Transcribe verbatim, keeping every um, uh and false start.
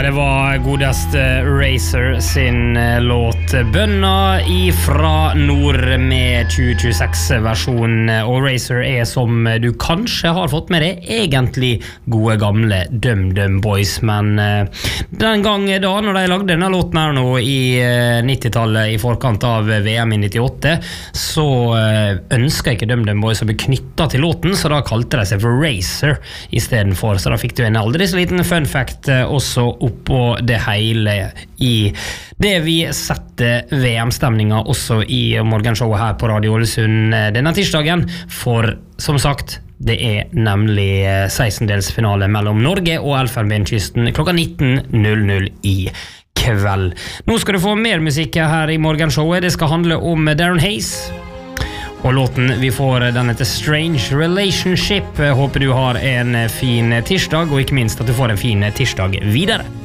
det var godest Razer sin låt Bønna ifra nord med tjue tjueseks-versjon. Og Razer er, som du kanskje har fått med deg, egentlig gode gamle Dum Dum Boys. Men den gang da, når de lagde denne låten her nå i nittitallet, i forkant av V M i nittiåtte, så ønsket ikke Dum Dum Boys å bli knyttet til låten, så da kalte de seg for Razer i stedet for. Så da fikk du en aldri så liten fun fact også oppå det hele i det vi setter V M-stemninga også i morgenshowet her på Radio Ålesund denne tirsdagen, for som sagt, det er nemlig sekstendelsfinale mellom Norge og Elfenbenskysten klokka nitten null null i kveld. Nå skal du få mer musikk her i morgenshowet. Det skal handle om Darren Hayes, og låten vi får, den heter Strange Relationship. Håper du har en fin tirsdag, og ikke minst at du får en fin tirsdag videre.